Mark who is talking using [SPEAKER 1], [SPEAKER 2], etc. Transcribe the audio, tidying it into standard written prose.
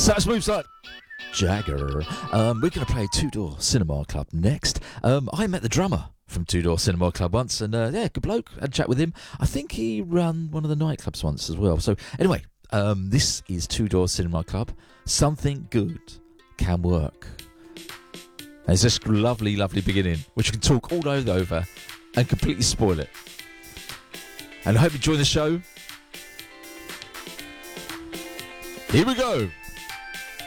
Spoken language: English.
[SPEAKER 1] So smooth side. Jagger. We're going to play Two Door Cinema Club next. I met the drummer from Two Door Cinema Club once, and yeah, good bloke. Had a chat with him. I think he ran one of the nightclubs once as well. So anyway, this is Two Door Cinema Club. Something good can work. And it's this lovely, lovely beginning, which you can talk all over and completely spoil it. And I hope you enjoy the show. Here we go.